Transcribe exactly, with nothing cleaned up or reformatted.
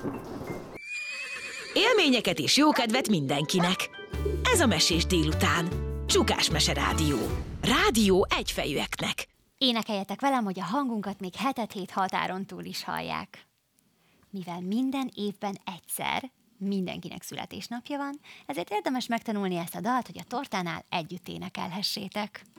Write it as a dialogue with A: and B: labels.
A: Élményeket és jókedvet mindenkinek. Ez a Mesés délután. Csukás Mese Rádió. Rádió egyfejűeknek.
B: Énekeljetek velem, hogy a hangunkat még hetet hét határon túl is hallják. Mivel minden évben egyszer mindenkinek születésnapja van, ezért érdemes megtanulni ezt a dalt, hogy a tortánál együtt énekelhessétek.